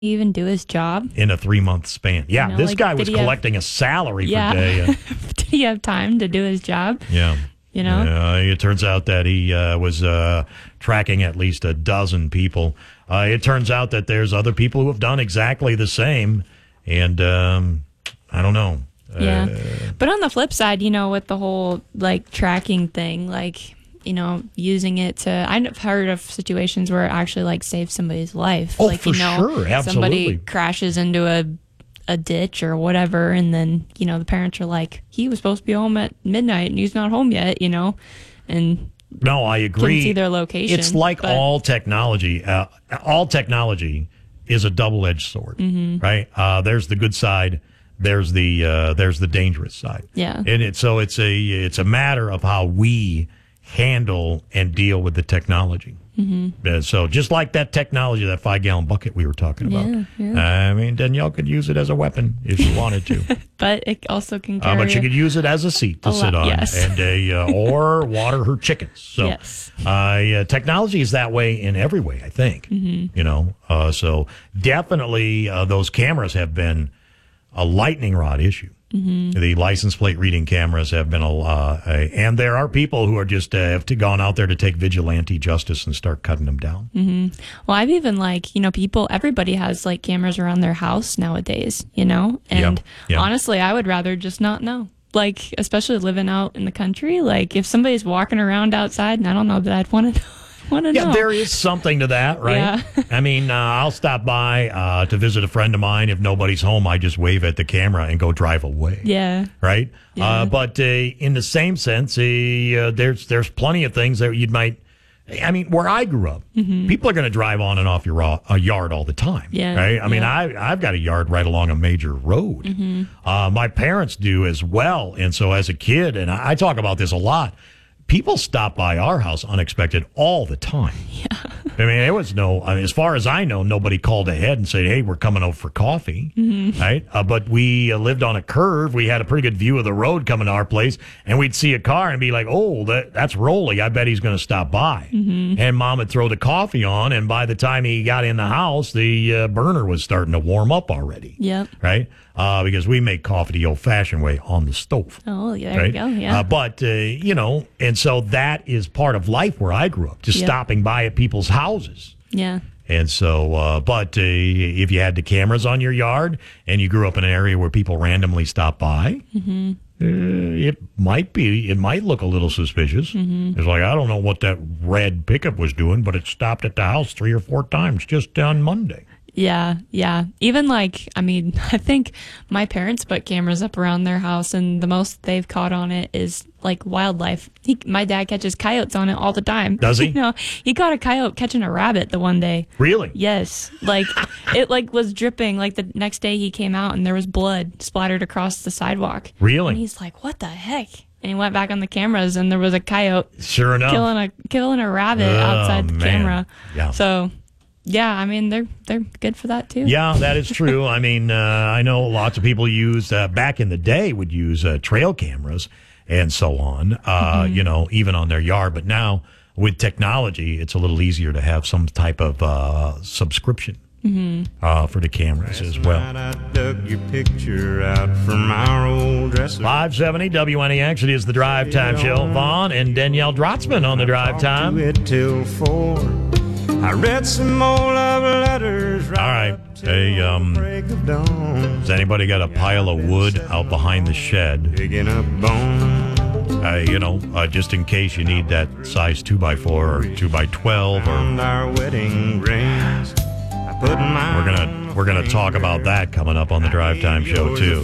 even do his job in a 3-month span. Yeah, You know, this like, guy was did he have- collecting a salary per Yeah. day. did he have time to do his job? Yeah. You know? It turns out that he was tracking at least a dozen people. It turns out that there's other people who have done exactly the same. And I don't know. Yeah. But on the flip side, you know, with the whole like tracking thing, like, you know, using it to, I've heard of situations where it actually like saves somebody's life. Oh, like, for you know, sure. Absolutely. Somebody crashes into a ditch or whatever. And then, you know, the parents are like, he was supposed to be home at midnight and he's not home yet, you know, and No, I agree. can see their location. It's like but- all technology. All technology is a double-edged sword, right? There's the good side. There's the dangerous side. Yeah. And it's a matter of how we handle and deal with the technology. So just like that technology, that 5-gallon bucket we were talking about. Yeah. I mean, Danielle could use it as a weapon if she wanted to. But it also can carry But she could use it as a seat to a sit lot, on, yes. and or water her chickens. So, Yes. technology is that way in every way, I think. You know, so definitely those cameras have been a lightning rod issue. The license plate reading cameras have been and there are people who are just have gone out there to take vigilante justice and start cutting them down. Well, I've even like, you know, everybody has like cameras around their house nowadays, you know? And Yep. honestly, I would rather just not know. Like, especially living out in the country, like if somebody's walking around outside and I don't know that I'd want to know. Yeah, there is something to that, right? Yeah. I mean, I'll stop by to visit a friend of mine. If nobody's home, I just wave at the camera and go drive away. Yeah. Right? Yeah. But in the same sense, there's plenty of things that you might. I mean, where I grew up, people are going to drive on and off a yard all the time. Yeah, Right? I mean, yeah. I've got a yard right along a major road. My parents do as well. And so as a kid, and I talk about this a lot, people stop by our house unexpected all the time. Yeah. I mean, there was as far as I know, nobody called ahead and said, hey, we're coming over for coffee. Right? But we lived on a curve. We had a pretty good view of the road coming to our place. And we'd see a car and be like, oh, that's Rolly. I bet he's going to stop by. And Mom would throw the coffee on. And by the time he got in the house, the burner was starting to warm up already. Yep. Right? Because we make coffee the old-fashioned way on the stove. Oh, yeah, there Right? you go. Yeah. But, you know, and so that is part of life where I grew up, just Yep. stopping by at people's houses. Yeah. And so, but if you had the cameras on your yard and you grew up in an area where people randomly stop by, it might look a little suspicious. It's like, I don't know what that red pickup was doing, but it stopped at the house 3 or 4 times just on Monday. Yeah, yeah. Even like, I mean, I think my parents put cameras up around their house, and the most they've caught on it is like wildlife. My dad catches coyotes on it all the time. Does he? You know, he caught a coyote catching a rabbit the one day. Really? Yes, like it like was dripping. Like the next day he came out and there was blood splattered across the sidewalk. Really? And he's like, "What the heck?" And he went back on the cameras, and there was a coyote Sure enough. killing a rabbit Oh, outside the man. camera. Yeah. So. Yeah, I mean they're good for that too. Yeah, that is true. I mean, I know lots of people back in the day would use trail cameras and so on, you know, even on their yard. But now with technology, it's a little easier to have some type of subscription for the cameras as well. I dug your picture out from our old dresser. 570 WNEX, it is the Drive Time Show. Vaughn and Danielle Drotzman on the Drive Time. To it till 4. I read some more love letters. All right. Hey, Break of dawn. has anybody got a pile of wood out behind the shed? Digging up bones. You know, just in case you need that size 2x4 or 2x12 or Found our wedding rings. I put mine. we're gonna talk about that coming up on the Drive Time Show too.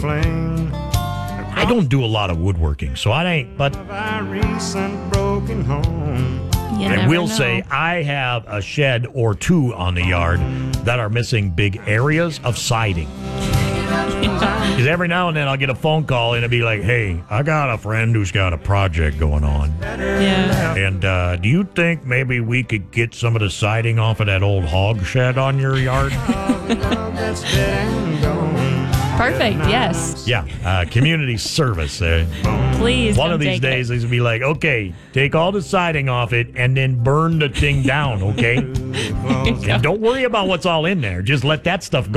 I don't do a lot of woodworking, so I ain't. But Our recent broken home. You I never will know. say I have a shed or two on the yard that are missing big areas of siding. Because every now and then I'll get a phone call and it'll be like, "Hey, I got a friend who's got a project going on, Yeah. and do you think maybe we could get some of the siding off of that old hog shed on your yard?" That's dead and gone. Perfect. Yes. Yeah, community service. Please. One don't of these take days, it. he's going to be like, okay, take all the siding off it and then burn the thing down, okay? And don't worry about what's all in there. Just let that stuff go.